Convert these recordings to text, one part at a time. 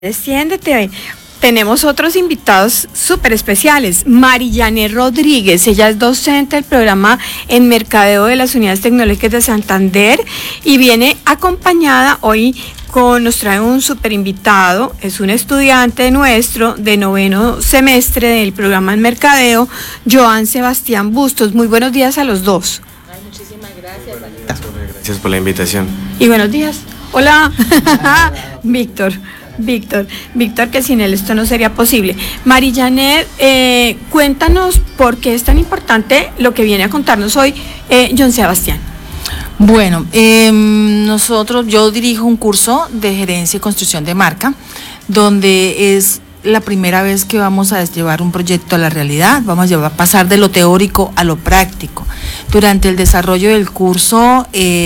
Desciéndete. Tenemos otros invitados súper especiales. Mariyané Rodríguez, ella es docente del programa en Mercadeo de las Unidades Tecnológicas de Santander y viene acompañada hoy nos trae un súper invitado, es un estudiante nuestro de 9º semestre del programa en Mercadeo, Joan Sebastián Bustos. Muy buenos días a los dos. Ay, muchísimas gracias, Vanessa. Gracias por la invitación. Y buenos días. Hola, Víctor, que sin él esto no sería posible. Mariyané, cuéntanos por qué es tan importante lo que viene a contarnos hoy Joan Sebastián. Bueno, yo dirijo un curso de gerencia y construcción de marca, donde es la primera vez que vamos a llevar un proyecto a la realidad, vamos a pasar de lo teórico a lo práctico. Durante el desarrollo del curso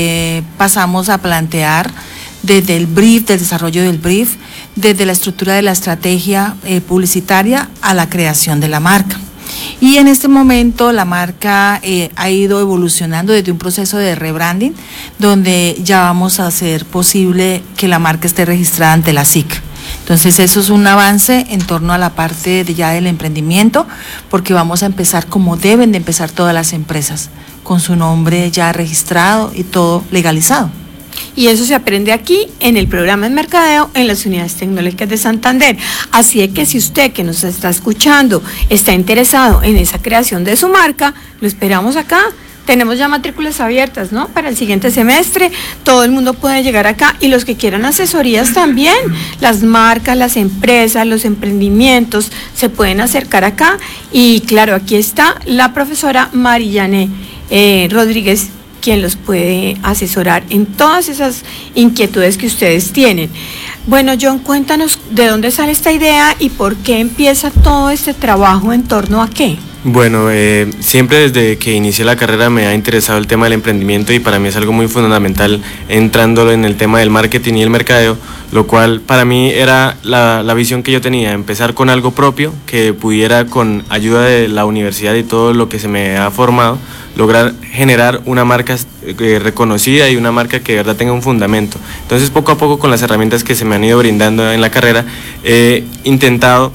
pasamos a plantear desde el brief, del desarrollo del brief, desde la estructura de la estrategia publicitaria a la creación de la marca. Y en este momento la marca ha ido evolucionando desde un proceso de rebranding, donde ya vamos a hacer posible que la marca esté registrada ante la SIC. Entonces eso es un avance en torno a la parte ya del emprendimiento, porque vamos a empezar como deben de empezar todas las empresas, con su nombre ya registrado y todo legalizado. Y eso se aprende aquí en el programa en Mercadeo en las Unidades Tecnológicas de Santander. Así que si usted que nos está escuchando está interesado en esa creación de su marca, lo esperamos acá. Tenemos ya matrículas abiertas, ¿no? Para el siguiente semestre, todo el mundo puede llegar acá y los que quieran asesorías también, las marcas, las empresas, los emprendimientos se pueden acercar acá. Y claro, aquí está la profesora Mariyané Rodríguez, quien los puede asesorar en todas esas inquietudes que ustedes tienen. Bueno, John, cuéntanos de dónde sale esta idea y por qué empieza todo este trabajo, en torno a qué. Bueno, siempre desde que inicié la carrera me ha interesado el tema del emprendimiento y para mí es algo muy fundamental entrando en el tema del marketing y el mercadeo, lo cual para mí era la visión que yo tenía, empezar con algo propio que pudiera, con ayuda de la universidad y todo lo que se me ha formado, lograr generar una marca reconocida y una marca que de verdad tenga un fundamento. Entonces poco a poco, con las herramientas que se me han ido brindando en la carrera, he intentado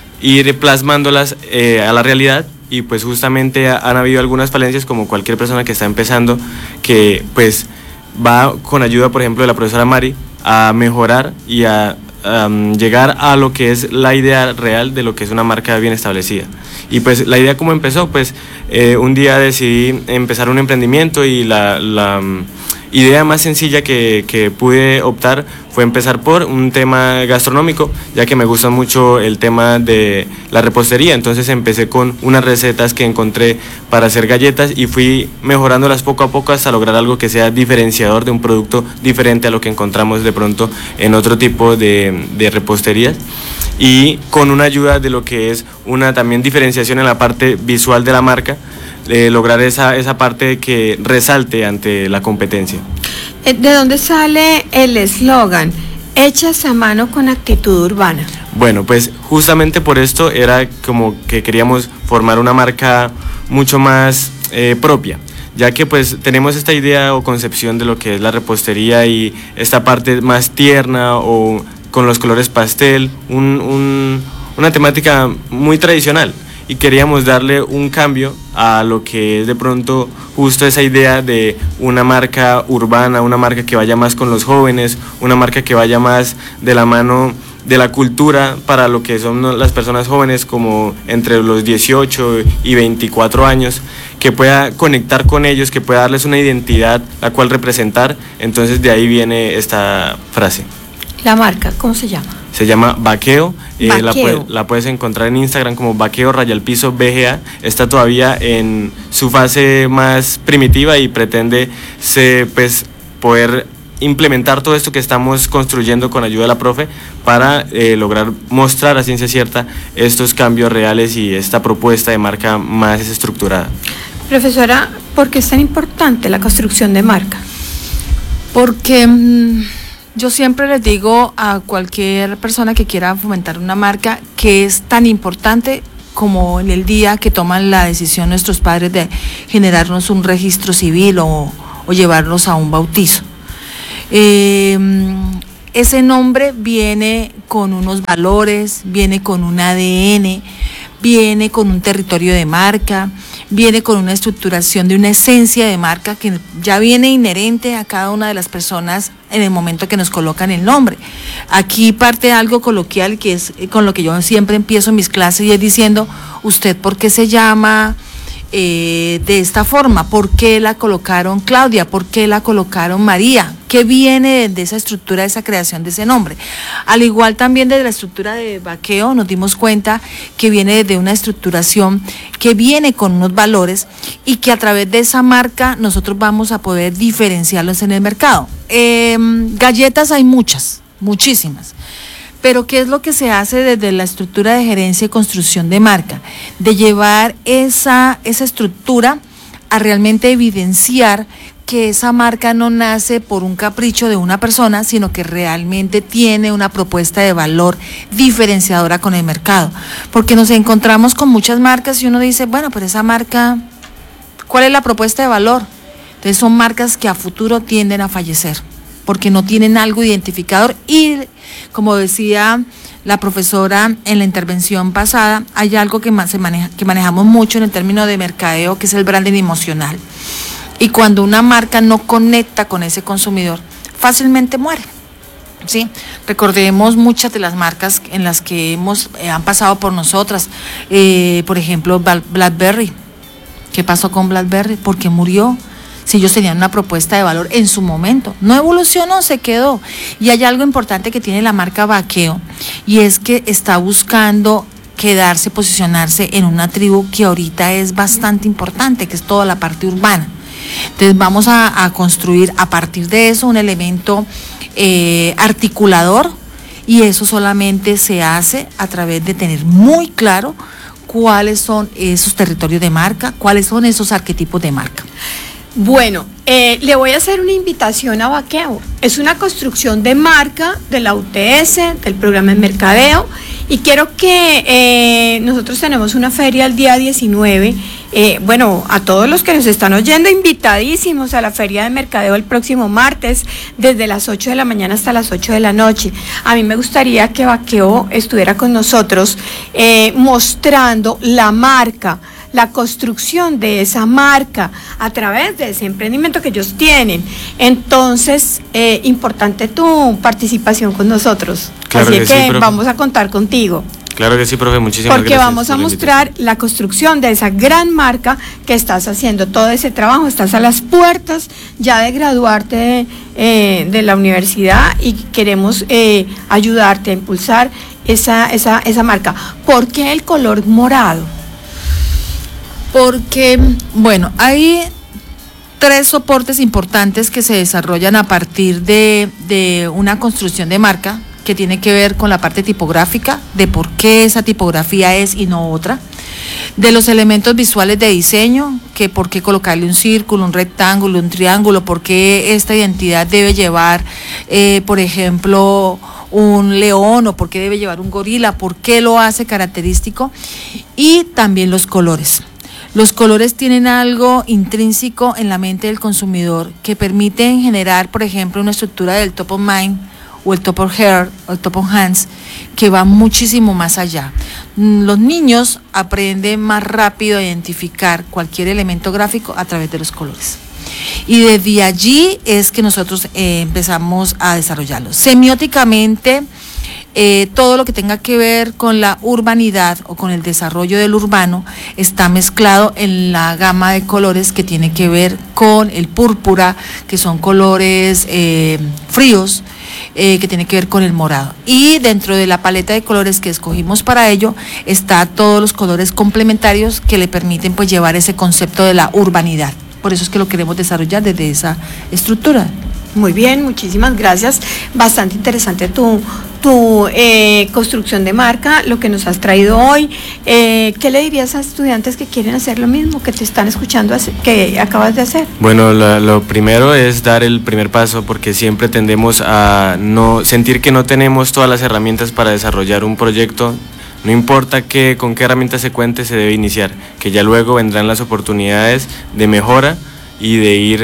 ir plasmándolas a la realidad. Y pues justamente han habido algunas falencias, como cualquier persona que está empezando, que pues va con ayuda, por ejemplo, de la profesora Mari, a mejorar y a llegar a lo que es la idea real de lo que es una marca bien establecida. Y pues la idea, ¿cómo empezó? Pues un día decidí empezar un emprendimiento y la idea más sencilla que pude optar fue empezar por un tema gastronómico, ya que me gusta mucho el tema de la repostería. Entonces empecé con unas recetas que encontré para hacer galletas y fui mejorándolas poco a poco hasta lograr algo que sea diferenciador de un producto diferente a lo que encontramos de pronto en otro tipo de reposterías, y con una ayuda de lo que es una también diferenciación en la parte visual de la marca, lograr esa parte que resalte ante la competencia. ¿De dónde sale el eslogan, hechas a mano con actitud urbana? Bueno, pues justamente por esto era como que queríamos formar una marca mucho más propia, ya que pues tenemos esta idea o concepción de lo que es la repostería y esta parte más tierna o con los colores pastel, una temática muy tradicional. Y queríamos darle un cambio a lo que es de pronto justo esa idea de una marca urbana, una marca que vaya más con los jóvenes, una marca que vaya más de la mano de la cultura para lo que son las personas jóvenes, como entre los 18 y 24 años, que pueda conectar con ellos, que pueda darles una identidad la cual representar. Entonces de ahí viene esta frase. La marca, ¿cómo se llama? Se llama Vaqueo, la puedes encontrar en Instagram como Vaqueo_BGA, está todavía en su fase más primitiva y pretende pues, poder implementar todo esto que estamos construyendo con ayuda de la profe para lograr mostrar a ciencia cierta estos cambios reales y esta propuesta de marca más estructurada. Profesora, ¿por qué es tan importante la construcción de marca? Porque yo siempre les digo a cualquier persona que quiera fomentar una marca que es tan importante como en el día que toman la decisión nuestros padres de generarnos un registro civil o llevarnos a un bautizo. ese nombre viene con unos valores, viene con un ADN, viene con un territorio de marca, viene con una estructuración de una esencia de marca que ya viene inherente a cada una de las personas en el momento que nos colocan el nombre. Aquí parte algo coloquial que es con lo que yo siempre empiezo mis clases y es diciendo, ¿usted por qué se llama de esta forma? ¿Por qué la colocaron Claudia? ¿Por qué la colocaron María? ¿Qué viene de esa estructura, de esa creación de ese nombre? Al igual también de la estructura de vaqueo, nos dimos cuenta que viene de una estructuración que viene con unos valores y que a través de esa marca nosotros vamos a poder diferenciarlos en el mercado. Galletas hay muchas, muchísimas. Pero ¿qué es lo que se hace desde la estructura de gerencia y construcción de marca? De llevar esa estructura a realmente evidenciar que esa marca no nace por un capricho de una persona, sino que realmente tiene una propuesta de valor diferenciadora con el mercado. Porque nos encontramos con muchas marcas y uno dice, bueno, pero esa marca, ¿cuál es la propuesta de valor? Entonces son marcas que a futuro tienden a fallecer, porque no tienen algo identificador y, como decía la profesora en la intervención pasada, hay algo que manejamos mucho en el término de mercadeo, que es el branding emocional. Y cuando una marca no conecta con ese consumidor, fácilmente muere, ¿sí? Recordemos muchas de las marcas en las que han pasado por nosotras, por ejemplo, BlackBerry. ¿Qué pasó con BlackBerry? ¿Por qué murió? Si ellos tenían una propuesta de valor en su momento, no evolucionó, se quedó. Y hay algo importante que tiene la marca Vaqueo, y es que está buscando quedarse, posicionarse en una tribu que ahorita es bastante importante, que es toda la parte urbana. Entonces vamos a construir a partir de eso un elemento articulador, y eso solamente se hace a través de tener muy claro cuáles son esos territorios de marca, cuáles son esos arquetipos de marca. Bueno, le voy a hacer una invitación a Vaqueo. Es una construcción de marca de la UTS, del programa de mercadeo, y quiero que nosotros tenemos una feria el día 19. Bueno, a todos los que nos están oyendo, invitadísimos a la feria de mercadeo el próximo martes, desde las 8 de la mañana hasta las 8 de la noche. A mí me gustaría que Vaqueo estuviera con nosotros mostrando la marca, la construcción de esa marca a través de ese emprendimiento que ellos tienen. Entonces, importante tu participación con nosotros. Claro Así que que sí, profe. vamos a contar contigo. Claro que sí, profe, muchísimas Porque gracias. vamos a mostrar la construcción de esa gran marca que estás haciendo, todo ese trabajo, estás a las puertas ya de graduarte de la universidad y queremos ayudarte a impulsar esa marca. ¿Por qué el color morado? Porque, bueno, hay 3 soportes importantes que se desarrollan a partir de una construcción de marca, que tiene que ver con la parte tipográfica, de por qué esa tipografía es y no otra, de los elementos visuales de diseño, que por qué colocarle un círculo, un rectángulo, un triángulo, por qué esta identidad debe llevar, por ejemplo, un león, o por qué debe llevar un gorila, por qué lo hace característico, y también los colores. Los colores tienen algo intrínseco en la mente del consumidor que permiten generar, por ejemplo, una estructura del top of mind, o el top of heart, o el top of hands, que va muchísimo más allá. Los niños aprenden más rápido a identificar cualquier elemento gráfico a través de los colores. Y desde allí es que nosotros empezamos a desarrollarlo. Semióticamente, todo lo que tenga que ver con la urbanidad o con el desarrollo del urbano está mezclado en la gama de colores que tiene que ver con el púrpura, que son colores fríos, que tiene que ver con el morado. Y dentro de la paleta de colores que escogimos para ello está todos los colores complementarios que le permiten pues llevar ese concepto de la urbanidad. Por eso es que lo queremos desarrollar desde esa estructura. Muy bien, muchísimas gracias. Bastante interesante tu construcción de marca, lo que nos has traído hoy. ¿Qué le dirías a estudiantes que quieren hacer lo mismo, que te están escuchando, que acabas de hacer? Bueno, lo primero es dar el primer paso, porque siempre tendemos a no sentir que no tenemos todas las herramientas para desarrollar un proyecto. No importa con qué herramientas se cuente, se debe iniciar, que ya luego vendrán las oportunidades de mejora y de ir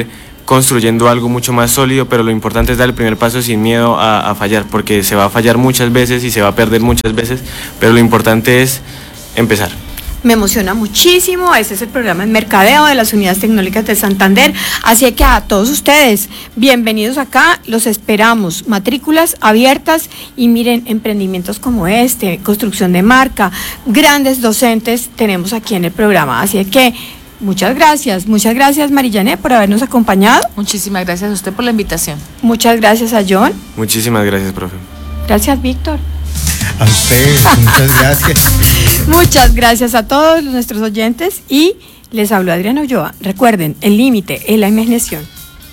construyendo algo mucho más sólido, pero lo importante es dar el primer paso sin miedo a fallar, porque se va a fallar muchas veces y se va a perder muchas veces, pero lo importante es empezar. Me emociona muchísimo, este es el programa en mercadeo de las unidades tecnológicas de Santander, así que a todos ustedes, bienvenidos acá, los esperamos, matrículas abiertas y miren, emprendimientos como este, construcción de marca, grandes docentes tenemos aquí en el programa, así que muchas gracias Marillané por habernos acompañado. Muchísimas gracias a usted por la invitación. Muchas gracias a John. Muchísimas gracias, profe. Gracias, Víctor. A ustedes, muchas gracias. Muchas gracias a todos nuestros oyentes y les habló Adriana Ulloa. Recuerden, el límite es la imaginación.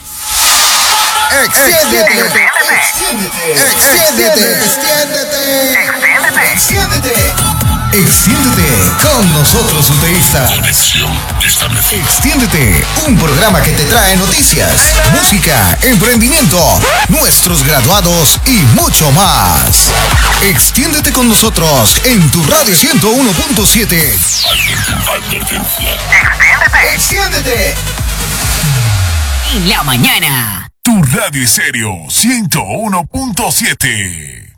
Extiéndete. Extiéndete con nosotros, UTEísta. Extiéndete, un programa que te trae noticias, música, emprendimiento, nuestros graduados y mucho más. Extiéndete con nosotros en tu radio 101.7. Extiéndete. En la mañana. Tu radio serio 101.7.